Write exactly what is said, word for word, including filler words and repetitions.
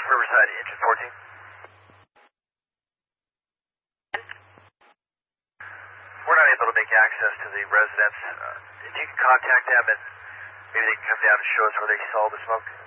Riverside, engine fourteen. We're not able to make access to the residence. Uh, if you can contact them and maybe they can come down and show us where they saw the smoke.